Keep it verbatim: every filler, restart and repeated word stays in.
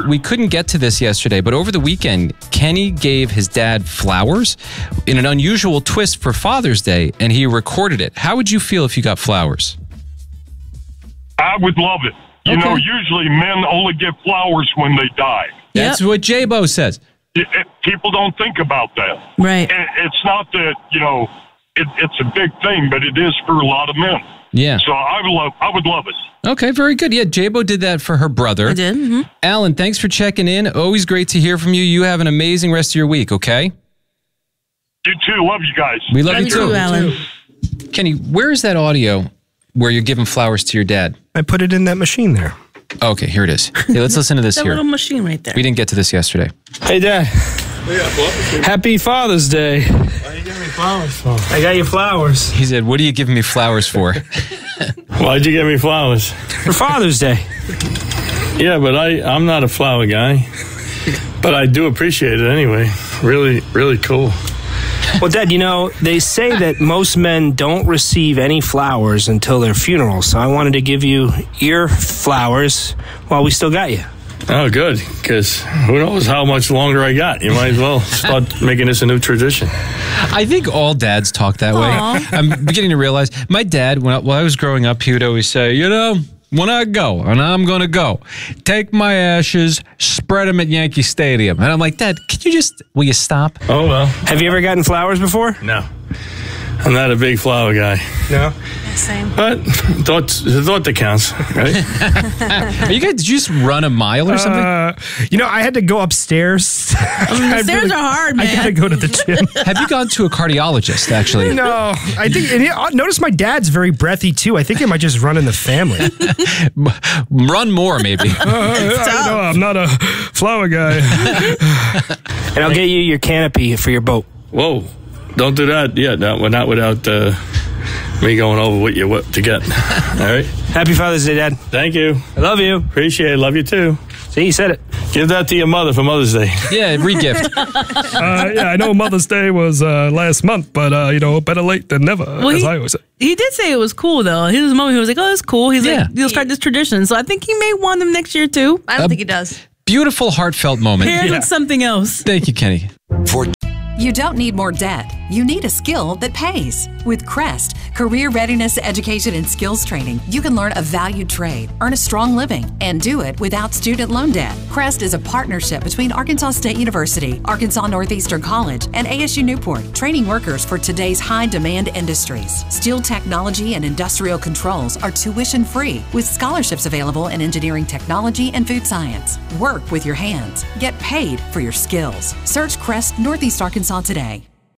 we couldn't get to this yesterday, but over the weekend, Kenny gave his dad flowers in an unusual twist for Father's Day, and he recorded it. How would you feel if you got flowers? I would love it. You Okay. know, usually men only get flowers when they die. That's what J-Bo says. It, it, people don't think about that. Right. And it's not that, you know, it, it's a big thing, but it is for a lot of men. Yeah. So I would love, I would love it. Okay, very good. Yeah, J-Bo did that for her brother. I did. Mm-hmm. Alan, thanks for checking in. Always great to hear from you. You have an amazing rest of your week, okay? You too. Love you guys. We love Thank you too. you, Alan. Kenny, where is that audio where you're giving flowers to your dad? I put it in that machine there. Okay, here it is. Hey, let's listen to this That here. little machine right there. We didn't get to this yesterday. Hey, Dad. Happy Father's Day. Why are you giving me flowers for? I got you flowers. He said, what are you giving me flowers for? Why'd you give me flowers? For Father's Day. Yeah, but I, I'm not a flower guy. But I do appreciate it anyway. Really, really cool. Well, Dad, you know, they say that most men don't receive any flowers until their funeral, so I wanted to give you your flowers while we still got you. Oh, good, because who knows how much longer I got. You might as well start making this a new tradition. I think all dads talk that way. I'm beginning to realize my dad, when I, when I was growing up, he would always say, you know, when I go, and I'm going to go, take my ashes, spread them at Yankee Stadium. And I'm like, Dad, can you just, will you stop? Oh, well. Have you ever gotten flowers before? No. I'm not a big flower guy. No. Same. But thought, the thought that counts, right? Are you guys, did you just run a mile or something? Uh, you know, I had to go upstairs. The stairs are hard, man. I gotta go to the gym. Have you gone to a cardiologist, actually? No, I think. And yeah, notice my dad's very breathy too. I think it might just run in the family. Run more, maybe. uh, I know I'm not a flower guy. And I'll get you your canopy for your boat. Whoa. Don't do that yet. No, we're not without uh, me going over what you what to get. All right. Happy Father's Day, Dad. Thank you. I love you. Appreciate it. Love you too. See, you said it. Give that to your mother for Mother's Day. Yeah, regift. Uh, yeah, I know Mother's Day was uh, last month, but, uh, you know, better late than never, Well, as he- I always say. He did say it was cool, though. His moment, he was like, oh, it's cool. He's Yeah. like, he'll start this tradition. So I think he may want them next year, too. I don't Uh, think he does. Beautiful, heartfelt moment. Paired with something else. Thank you, Kenny. For You don't need more debt. You need a skill that pays. With Crest, career readiness education and skills training, you can learn a valued trade, earn a strong living, and do it without student loan debt. Crest is a partnership between Arkansas State University, Arkansas Northeastern College, and A S U Newport, training workers for today's high-demand industries. Steel technology and industrial controls are tuition-free, with scholarships available in engineering technology and food science. Work with your hands. Get paid for your skills. Search Crest Northeast Arkansas today.